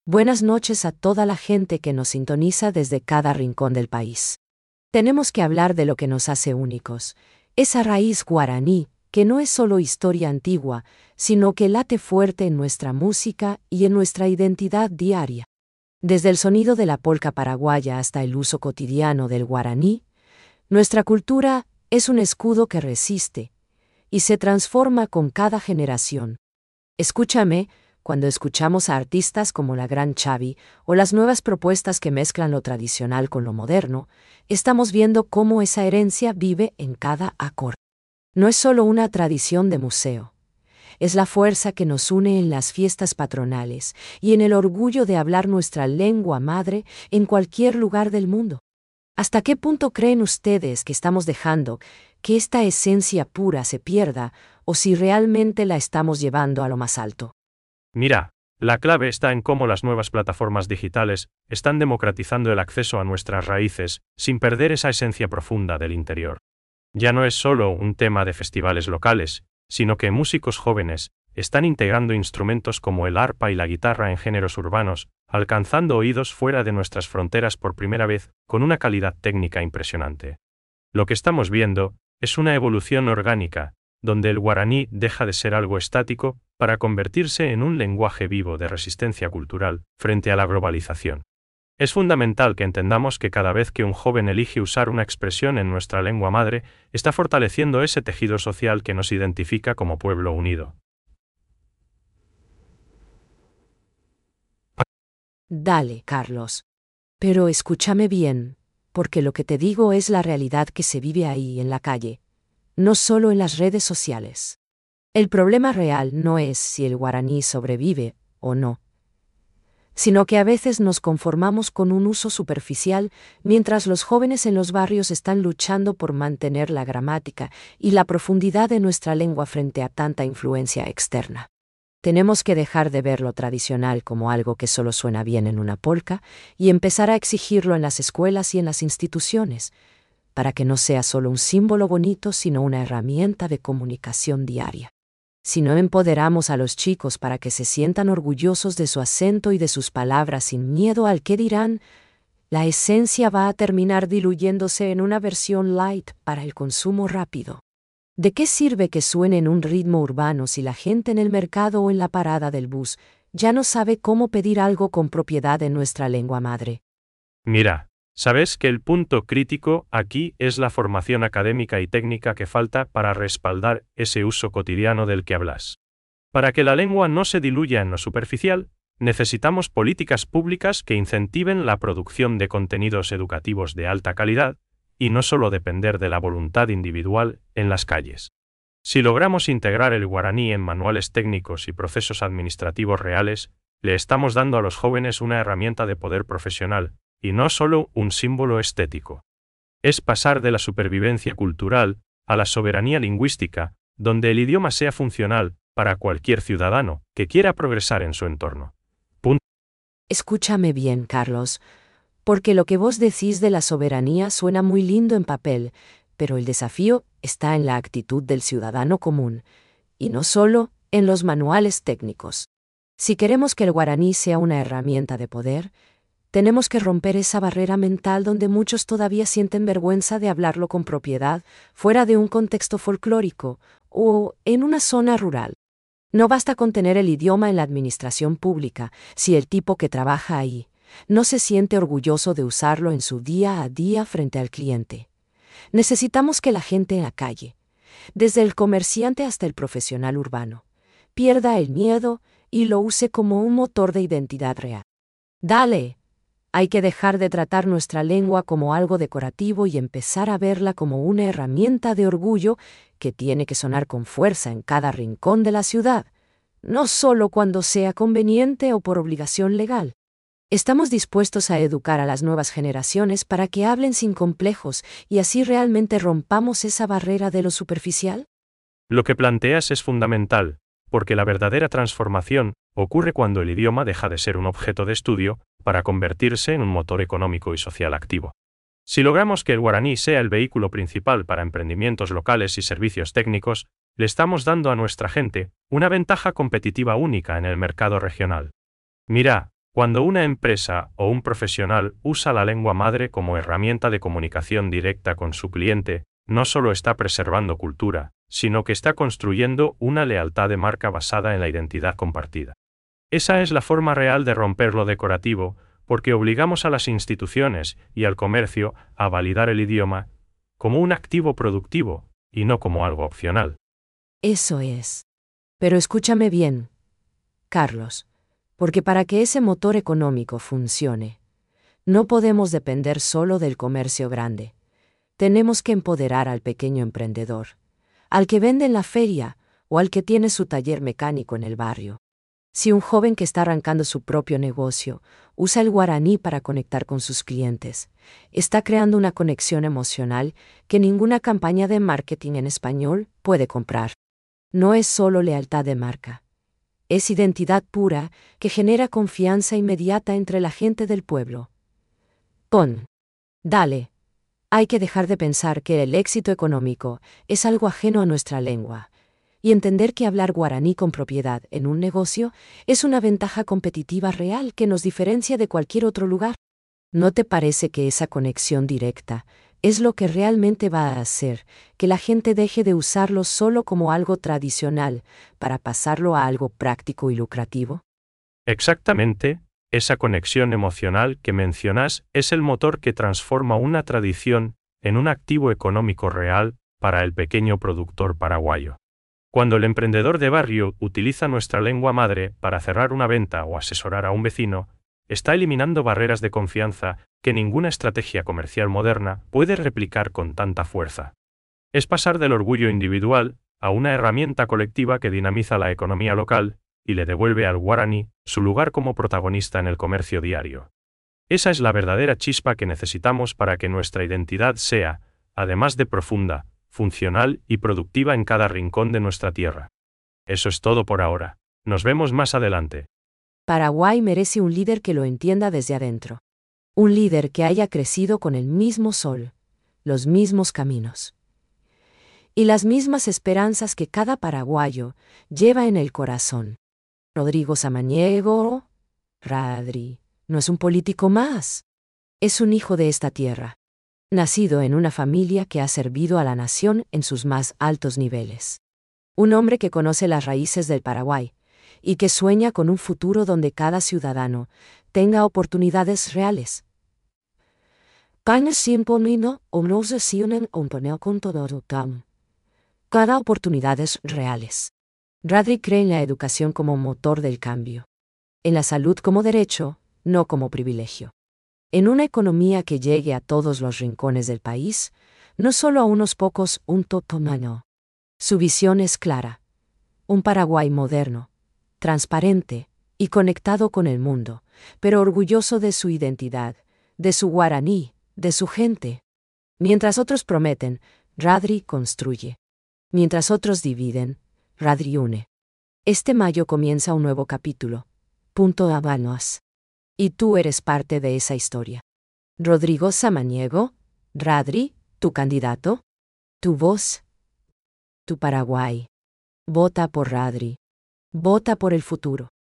Buenas noches a toda la gente que nos sintoniza desde cada rincón del país. Tenemos que hablar de lo que nos hace únicos, esa raíz guaraní, que no es solo historia antigua, sino que late fuerte en nuestra música y en nuestra identidad diaria. Desde el sonido de la polca paraguaya hasta el uso cotidiano del guaraní, nuestra cultura es un escudo que resiste y se transforma con cada generación. Escúchame, cuando escuchamos a artistas como la Gran Chavi o las nuevas propuestas que mezclan lo tradicional con lo moderno, estamos viendo cómo esa herencia vive en cada acorde. No es solo una tradición de museo. Es la fuerza que nos une en las fiestas patronales y en el orgullo de hablar nuestra lengua madre en cualquier lugar del mundo. ¿Hasta qué punto creen ustedes que estamos dejando que esta esencia pura se pierda o si realmente la estamos llevando a lo más alto? Mira, la clave está en cómo las nuevas plataformas digitales están democratizando el acceso a nuestras raíces sin perder esa esencia profunda del interior. Ya no es solo un tema de festivales locales, sino que músicos jóvenes están integrando instrumentos como el arpa y la guitarra en géneros urbanos, alcanzando oídos fuera de nuestras fronteras por primera vez, con una calidad técnica impresionante. Lo que estamos viendo es una evolución orgánica, donde el guaraní deja de ser algo estático para convertirse en un lenguaje vivo de resistencia cultural frente a la globalización. Es fundamental que entendamos que cada vez que un joven elige usar una expresión en nuestra lengua madre, está fortaleciendo ese tejido social que nos identifica como pueblo unido. Dale, Carlos. Pero escúchame bien, porque lo que te digo es la realidad que se vive ahí en la calle, no solo en las redes sociales. El problema real no es si el guaraní sobrevive o no, sino que a veces nos conformamos con un uso superficial mientras los jóvenes en los barrios están luchando por mantener la gramática y la profundidad de nuestra lengua frente a tanta influencia externa. Tenemos que dejar de ver lo tradicional como algo que solo suena bien en una polca y empezar a exigirlo en las escuelas y en las instituciones, para que no sea solo un símbolo bonito, sino una herramienta de comunicación diaria. Si no empoderamos a los chicos para que se sientan orgullosos de su acento y de sus palabras sin miedo al qué dirán, la esencia va a terminar diluyéndose en una versión light para el consumo rápido. ¿De qué sirve que suene en un ritmo urbano si la gente en el mercado o en la parada del bus ya no sabe cómo pedir algo con propiedad en nuestra lengua madre? Mira, ¿sabes que el punto crítico aquí es la formación académica y técnica que falta para respaldar ese uso cotidiano del que hablas? Para que la lengua no se diluya en lo superficial, necesitamos políticas públicas que incentiven la producción de contenidos educativos de alta calidad, y no solo depender de la voluntad individual en las calles. Si logramos integrar el guaraní en manuales técnicos y procesos administrativos reales, le estamos dando a los jóvenes una herramienta de poder profesional, y no solo un símbolo estético. Es pasar de la supervivencia cultural a la soberanía lingüística, donde el idioma sea funcional para cualquier ciudadano que quiera progresar en su entorno. Escúchame bien, Carlos, porque lo que vos decís de la soberanía suena muy lindo en papel, pero el desafío está en la actitud del ciudadano común, y no solo en los manuales técnicos. Si queremos que el guaraní sea una herramienta de poder, tenemos que romper esa barrera mental donde muchos todavía sienten vergüenza de hablarlo con propiedad, fuera de un contexto folclórico o en una zona rural. No basta con tener el idioma en la administración pública si el tipo que trabaja ahí no se siente orgulloso de usarlo en su día a día frente al cliente. Necesitamos que la gente en la calle, desde el comerciante hasta el profesional urbano, pierda el miedo y lo use como un motor de identidad real. Dale. Hay que dejar de tratar nuestra lengua como algo decorativo y empezar a verla como una herramienta de orgullo que tiene que sonar con fuerza en cada rincón de la ciudad, no solo cuando sea conveniente o por obligación legal. Estamos dispuestos a educar a las nuevas generaciones para que hablen sin complejos y así realmente rompamos esa barrera de lo superficial. Lo que planteas es fundamental, porque la verdadera transformación ocurre cuando el idioma deja de ser un objeto de estudio para convertirse en un motor económico y social activo. Si logramos que el guaraní sea el vehículo principal para emprendimientos locales y servicios técnicos, le estamos dando a nuestra gente una ventaja competitiva única en el mercado regional. Mira, Cuando una empresa o un profesional usa la lengua madre como herramienta de comunicación directa con su cliente, no solo está preservando cultura, sino que está construyendo una lealtad de marca basada en la identidad compartida. Esa es la forma real de romper lo decorativo, porque obligamos a las instituciones y al comercio a validar el idioma como un activo productivo, y no como algo opcional. Eso es. Pero escúchame bien, Carlos, porque para que ese motor económico funcione, no podemos depender solo del comercio grande. Tenemos que empoderar al pequeño emprendedor, al que vende en la feria o al que tiene su taller mecánico en el barrio. Si un joven que está arrancando su propio negocio usa el guaraní para conectar con sus clientes, está creando una conexión emocional que ninguna campaña de marketing en español puede comprar. No es solo lealtad de marca. Es identidad pura que genera confianza inmediata entre la gente del pueblo. Dale. Hay que dejar de pensar que el éxito económico es algo ajeno a nuestra lengua, y entender que hablar guaraní con propiedad en un negocio es una ventaja competitiva real que nos diferencia de cualquier otro lugar. ¿No te parece que esa conexión directa es lo que realmente va a hacer que la gente deje de usarlo solo como algo tradicional para pasarlo a algo práctico y lucrativo? Exactamente, esa conexión emocional que mencionas es el motor que transforma una tradición en un activo económico real para el pequeño productor paraguayo. Cuando el emprendedor de barrio utiliza nuestra lengua madre para cerrar una venta o asesorar a un vecino, está eliminando barreras de confianza que ninguna estrategia comercial moderna puede replicar con tanta fuerza. Es pasar del orgullo individual a una herramienta colectiva que dinamiza la economía local y le devuelve al guaraní su lugar como protagonista en el comercio diario. Esa es la verdadera chispa que necesitamos para que nuestra identidad sea, además de profunda, funcional y productiva en cada rincón de nuestra tierra. Eso es todo por ahora. Nos vemos más adelante. Paraguay merece un líder que lo entienda desde adentro. Un líder que haya crecido con el mismo sol, los mismos caminos y las mismas esperanzas que cada paraguayo lleva en el corazón. Rodrigo Samaniego, Radri, no es un político más. Es un hijo de esta tierra, nacido en una familia que ha servido a la nación en sus más altos niveles. Un hombre que conoce las raíces del Paraguay y que sueña con un futuro donde cada ciudadano tenga oportunidades reales. Cada oportunidades reales. Radri cree en la educación como motor del cambio. En la salud como derecho, no como privilegio. En una economía que llegue a todos los rincones del país, no solo a unos pocos, un totomano. Su visión es clara. Un Paraguay moderno, transparente y conectado con el mundo, pero orgulloso de su identidad, de su guaraní, de su gente. Mientras otros prometen, Radri construye. Mientras otros dividen, Radri une. Este mayo comienza un nuevo capítulo. Habanos. Y tú eres parte de esa historia. Rodrigo Samaniego, Radri, tu candidato, tu voz, tu Paraguay. Vota por Radri. Vota por el futuro.